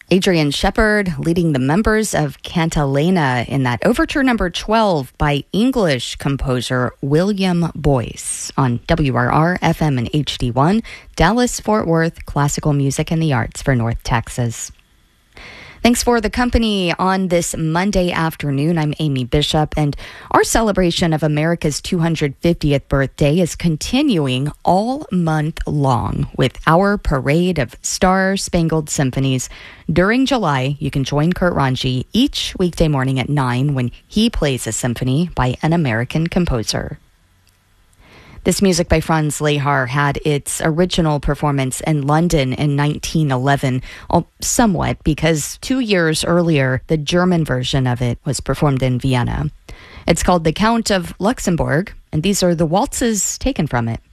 Adrian Shepard leading the members of Cantilena in that overture number 12 by English composer William Boyce on WRR FM and HD1, Dallas-Fort Worth, classical music and the arts for North Texas. Thanks for the company on this Monday afternoon. I'm Amy Bishop, and our celebration of America's 250th birthday is continuing all month long with our parade of Star-Spangled Symphonies. During July, you can join Kurt Ranji each weekday morning at 9 when he plays a symphony by an American composer. This music by Franz Lehár had its original performance in London in 1911, somewhat because 2 years earlier, the German version of it was performed in Vienna. It's called The Count of Luxembourg, and these are the waltzes taken from it.